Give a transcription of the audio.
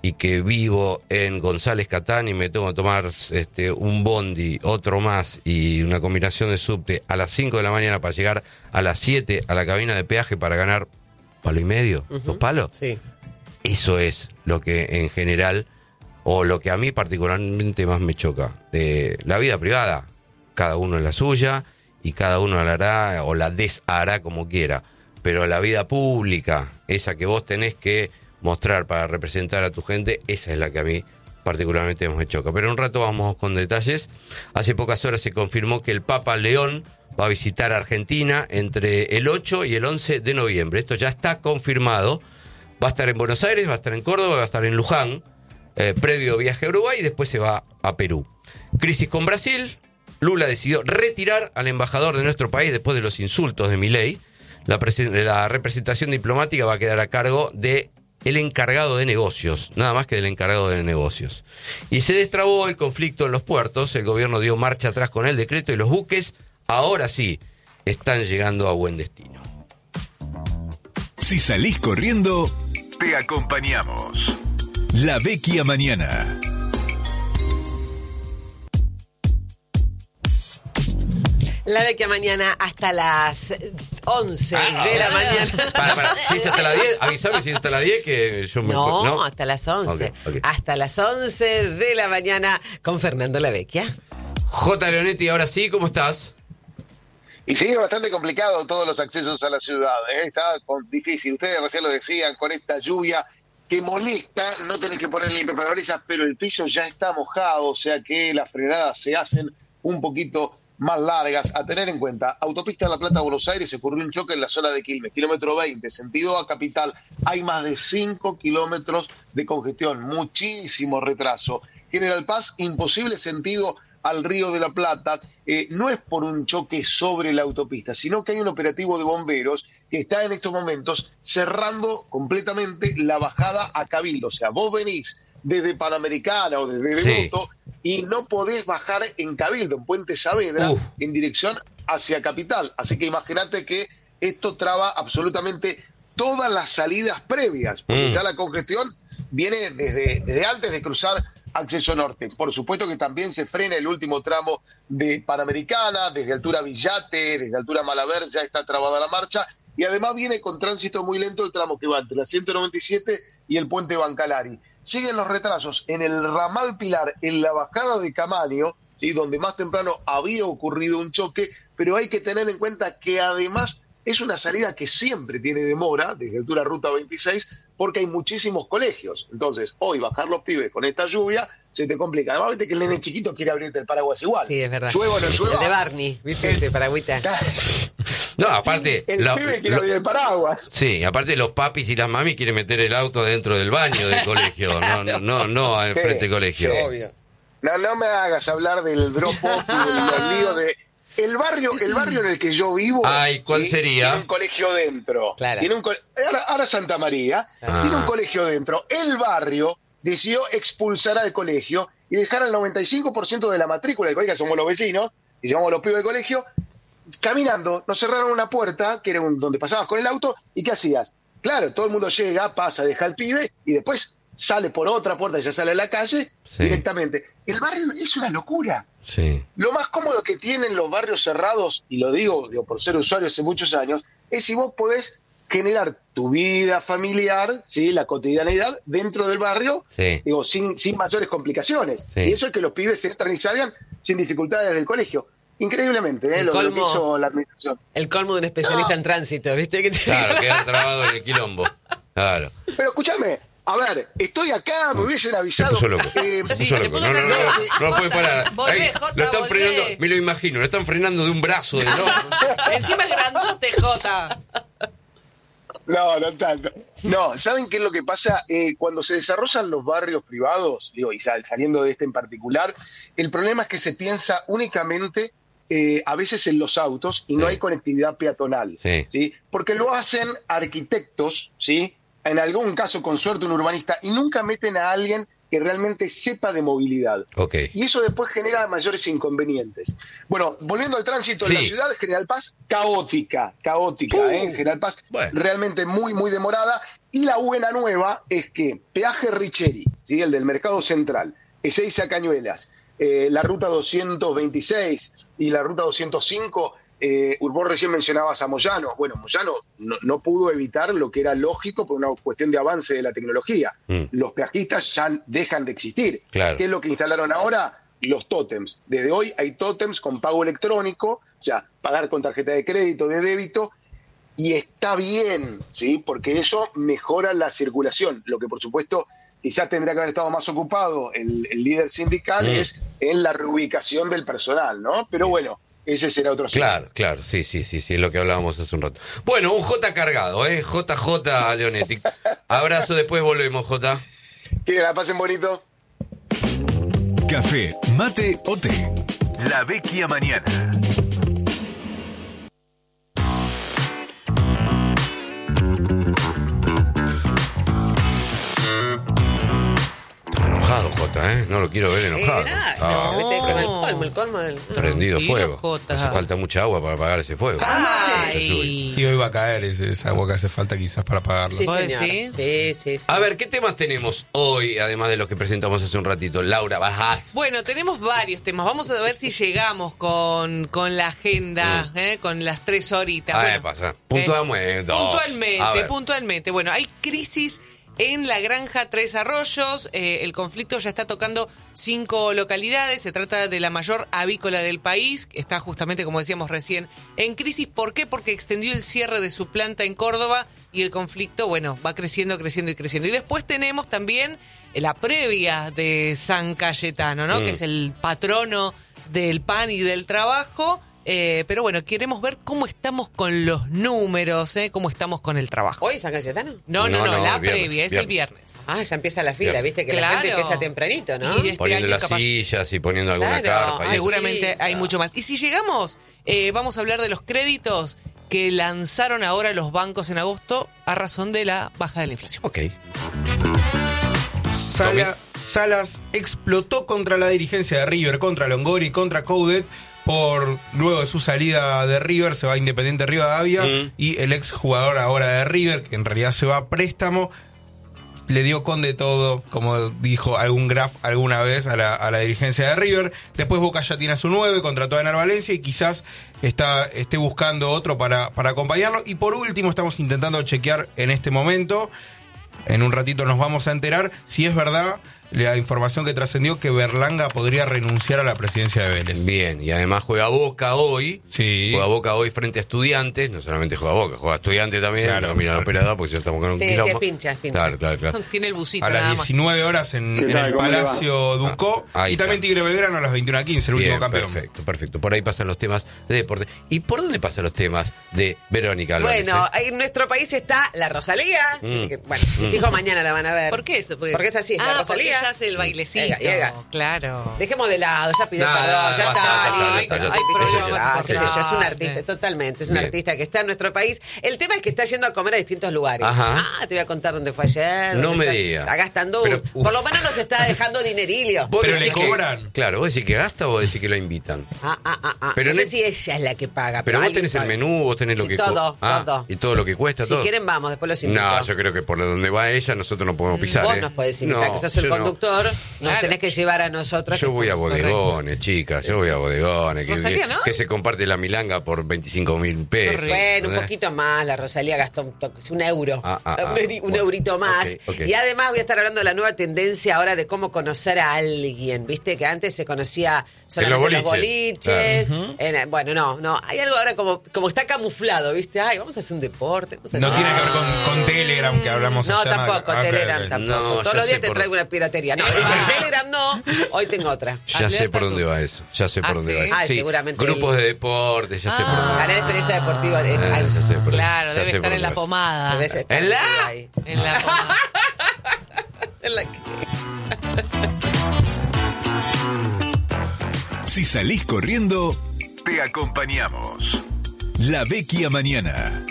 y que vivo en González Catán y me tengo que tomar un bondi, otro más y una combinación de subte a las 5 de la mañana para llegar a las 7 a la cabina de peaje para ganar palo y medio, 2 palos. Sí. Eso es lo que en general, o lo que a mí particularmente más me choca. De la vida privada, cada uno es la suya y cada uno la hará o la deshará como quiera. Pero la vida pública, esa que vos tenés que mostrar para representar a tu gente, esa es la que a mí particularmente me choca. Pero en un rato vamos con detalles. Hace pocas horas se confirmó que el Papa León va a visitar Argentina entre el 8 y el 11 de noviembre. Esto ya está confirmado. Va a estar en Buenos Aires, va a estar en Córdoba, va a estar en Luján, previo viaje a Uruguay, y después se va a Perú. Crisis con Brasil. Lula decidió retirar al embajador de nuestro país después de los insultos de Milei. La representación diplomática va a quedar a cargo de el encargado de negocios, nada más que del encargado de negocios. Y se destrabó el conflicto en los puertos, el gobierno dio marcha atrás con el decreto y los buques, ahora sí, están llegando a buen destino. Si salís corriendo, te acompañamos. La Vecchia Mañana. La Vecchia Mañana hasta las 11 de la mañana. Para. Si es hasta las 10, avísame si es hasta las 10 que yo me... No, hasta las 11. Okay. Hasta las 11 de la mañana con Fernando La Vecchia. J. Leonetti, ahora sí, ¿cómo estás? Y sigue bastante complicado todos los accesos a la ciudad, ¿eh? Está difícil. Ustedes recién lo decían, con esta lluvia que molesta, no tenés que poner limpiaparabrisas, pero el piso ya está mojado, o sea que las frenadas se hacen un poquito más largas. A tener en cuenta, autopista La Plata-Buenos Aires, se ocurrió un choque en la zona de Quilmes, kilómetro 20, sentido a Capital. Hay más de 5 kilómetros de congestión, muchísimo retraso. General Paz, imposible sentido al Río de la Plata. No es por un choque sobre la autopista, sino que hay un operativo de bomberos que está en estos momentos cerrando completamente la bajada a Cabildo. O sea, vos venís desde Panamericana o desde Devoto y no podés bajar en Cabildo, en Puente Saavedra, en dirección hacia Capital. Así que imagínate que esto traba absolutamente todas las salidas previas, porque ya la congestión viene desde antes de cruzar acceso norte. Por supuesto que también se frena el último tramo de Panamericana, desde altura Villate, desde altura Malaver, ya está trabada la marcha, y además viene con tránsito muy lento el tramo que va entre la 197 y el puente Bancalari. Siguen los retrasos en el ramal Pilar, en la bajada de Camaño, ¿sí?, donde más temprano había ocurrido un choque, pero hay que tener en cuenta que además es una salida que siempre tiene demora, desde altura Ruta 26, porque hay muchísimos colegios. Entonces, hoy bajar los pibes con esta lluvia se te complica. Además, viste que el nene chiquito quiere abrirte el paraguas igual. Sí, es verdad. Llueva o no llueva. El de Barney, ¿viste? Este paragüita. No, aparte... El pibe quiere abrir el paraguas. Sí, aparte los papis y las mamis quieren meter el auto dentro del baño del colegio, no al frente del colegio. Sí. Obvio. No me hagas hablar del drop-off y del lío de... El barrio en el que yo vivo... Ay, ¿cuál sería? Tiene un colegio dentro. Claro. Tiene ahora Santa María. Tiene un colegio dentro. El barrio decidió expulsar al colegio y dejar al 95% de la matrícula del colegio, somos los vecinos, y llevamos los pibes del colegio, caminando. Nos cerraron una puerta, que era donde pasabas con el auto, ¿y qué hacías? Claro, todo el mundo llega, pasa, deja al pibe, y después sale por otra puerta, ya sale a la calle, directamente. El barrio es una locura. Sí. Lo más cómodo que tienen los barrios cerrados, y lo digo por ser usuario hace muchos años, es si vos podés generar tu vida familiar, ¿sí?, la cotidianeidad dentro del barrio, digo, sin mayores complicaciones. Y eso es que los pibes entran y salgan sin dificultades del colegio. Increíblemente, lo que hizo la administración. El colmo de un especialista en tránsito, ¿viste? Claro, quedan trabados en el quilombo. Claro. Pero escúchame, a ver, estoy acá, me hubiesen avisado. Se puso loco. No puede parar. Volvé, Ahí, Jota, lo están volvé. frenando, me lo imagino, lo están frenando de un brazo. Encima es grandote, Jota. No tanto. No, ¿saben qué es lo que pasa? Cuando se desarrollan los barrios privados, digo, y saliendo de este en particular, el problema es que se piensa únicamente a veces en los autos y no hay conectividad peatonal, ¿sí? Porque lo hacen arquitectos, ¿sí?, en algún caso con suerte un urbanista, y nunca meten a alguien que realmente sepa de movilidad. Y eso después genera mayores inconvenientes. Bueno, volviendo al tránsito en la ciudad, General Paz, caótica, General Paz realmente muy, muy demorada. Y la buena nueva es que peaje Richeri, ¿sí? El del Mercado Central, Ezeiza Cañuelas, la ruta 226 y la ruta 205, vos recién mencionabas a Moyano. Bueno, Moyano no pudo evitar lo que era lógico por una cuestión de avance de la tecnología. Los peajistas ya dejan de existir. Claro. ¿Qué es lo que instalaron ahora? Los tótems. Desde hoy hay tótems con pago electrónico, o sea, pagar con tarjeta de crédito, de débito, y está bien, ¿sí? Porque eso mejora la circulación. Lo que, por supuesto, quizás tendría que haber estado más ocupado el líder sindical es en la reubicación del personal, ¿no? Pero bueno, ese será otro asunto. Claro, sí, es lo que hablábamos hace un rato. Bueno, un J cargado, JJ Leonetti. Abrazo, después volvemos, J. Que la pasen bonito. Café, mate o té. La Vecchia Mañana. Enojado, Jota, no lo quiero ver enojado. El colmo del... Prendido fuego. Jota. Hace falta mucha agua para apagar ese fuego. Y hoy va a caer esa agua que hace falta quizás para apagarlo. Sí, ¿Vos señor. decís? Sí. A ver, ¿qué temas tenemos hoy, además de los que presentamos hace un ratito? Laura, bajás. Bueno, tenemos varios temas. Vamos a ver si llegamos con la agenda, con las 3 horitas. Bueno, Pasa. Puntualmente. A ver. Puntualmente. Bueno, hay crisis en la granja Tres Arroyos. El conflicto ya está tocando 5 localidades. Se trata de la mayor avícola del país. Está justamente, como decíamos recién, en crisis. ¿Por qué? Porque extendió el cierre de su planta en Córdoba y el conflicto, bueno, va creciendo. Y después tenemos también la previa de San Cayetano, ¿no? Que es el patrono del pan y del trabajo. Pero bueno, queremos ver cómo estamos con los números, cómo estamos con el trabajo. ¿Hoy San Cayetano? No, la previa, es el viernes. Ah, ya empieza la fila, viste que la Claro. gente empieza tempranito, ¿no? Y Poniendo año las capaz- sillas y poniendo alguna Claro, carpa. y Seguramente sí, hay claro. mucho más. Y si llegamos, vamos a hablar de los créditos que lanzaron ahora los bancos en agosto a razón de la baja de la inflación. Ok. Salas explotó contra la dirigencia de River, contra Longoria y contra Coudet. Luego de su salida de River se va a Independiente Rivadavia y el ex jugador ahora de River, que en realidad se va a préstamo, le dio con de todo, como dijo algún Graf alguna vez a la dirigencia de River. Después Boca ya tiene a su 9, contrató a Ener Valencia y quizás esté buscando otro para acompañarlo. Y por último estamos intentando chequear en este momento, en un ratito nos vamos a enterar si es verdad la información que trascendió que Berlanga podría renunciar a la presidencia de Vélez. Bien, y además juega Boca hoy. Sí. Juega Boca hoy frente a Estudiantes. No solamente juega Boca, juega Estudiantes también. Claro. No mira la operadora porque ya estamos con un Sí, quilombo. es pincha. Claro. Tiene el busito A las nada más. 19 horas en el Palacio Ducó. ahí Y también está. Tigre Belgrano a las 21:15, el último Bien, campeón. perfecto. Por ahí pasan los temas de deporte. ¿Y por dónde pasan los temas de Verónica Álvarez? Bueno, en nuestro país está la Rosalía. Que, bueno, mis hijos mañana la van a ver. ¿Por qué eso? Porque es así, es la porque Rosalía. ella hace el bailecito. Llega. Claro. Dejemos de lado, ya pidió No, perdón, ya basta, está. ya Hay problemas qué sé yo, es un importantes. artista, totalmente, es un Bien. artista que está en nuestro país. El tema es que está yendo a comer a distintos lugares. Ajá. Te voy a contar dónde fue ayer. No dónde me está- diga. Está gastando, Pero, por lo menos nos está dejando dinerillo. ¿Vos Pero decís le cobran. Claro, vos decís que gasta o vos decís que la invitan. Pero no no- sé si ella es la que paga. Pero vos alguien tenés el paga. menú, vos tenés lo Sí, que todo. y todo lo que cuesta, Si todo. quieren, vamos, después los invito. No, yo creo que por donde va ella nosotros no podemos pisar. Vos nos podés invitar, No, que sos el yo no. conductor, nos Claro. tenés que llevar a nosotros. Yo que voy a estamos bodegones, chicas, yo voy a bodegones. Rosalía, ¿no? Que se comparte la milanga por 25.000 pesos. Bueno, un poquito más. La Rosalía gastó un euro. Un Bueno, eurito más. ok. Y además voy a estar hablando de la nueva tendencia ahora de cómo conocer a alguien. Viste que antes se conocía solamente en los boliches. Bueno, no. Hay algo ahora como está camuflado, ¿viste? Ay, vamos a hacer un deporte. vamos a No hacer- tiene que ver con Telegram que hablamos No, ayer. tampoco, Ok, Telegram ok. tampoco. No, Todos ya los días sé te por- traigo una piratería. No, ese Telegram no. Hoy tengo otra. Ya sé por dónde va eso. Ya sé por ¿Ah, dónde sí? va eso. Ah, seguramente Grupos de deporte, ya sé por dónde va. Canal periodista deportivo. Ya sé por dónde- Claro, ya debe sé estar por en la dónde va. pomada. Debes estar ¿En la? metido ahí. En la pomada. En la que- Si salís corriendo, te acompañamos. La Vecchia Mañana.